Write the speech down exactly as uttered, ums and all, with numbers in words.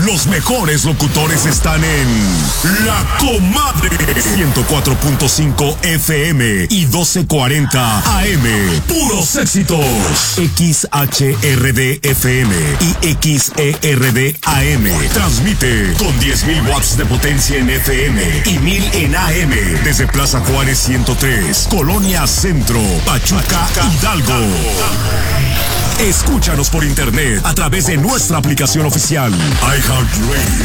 Los mejores locutores están en La Comadre. ciento cuatro punto cinco F M y doce cuarenta A M. Puros éxitos. X H R D F M y X E R D A M. Transmite con diez mil watts de potencia en F M y mil en A M. Desde Plaza Juárez ciento tres, Colonia Centro, Pachuca, Hidalgo. Escúchanos por internet a través de nuestra aplicación oficial iHeartRadio.